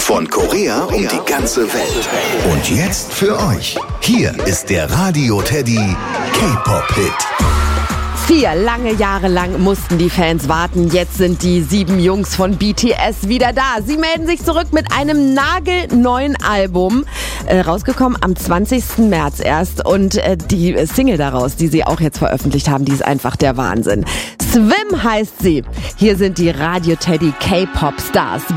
Von Korea um die ganze Welt. Und jetzt für euch. Hier ist der Radio Teddy K-Pop-Hit. 4 lange Jahre lang mussten die Fans warten. Jetzt sind die 7 Jungs von BTS wieder da. Sie melden sich zurück mit einem nagelneuen Album. Rausgekommen am 20. März erst. Und die Single daraus, die sie auch jetzt veröffentlicht haben, die ist einfach der Wahnsinn. Swim heißt sie. Hier sind die Radio Teddy K-Pop Stars.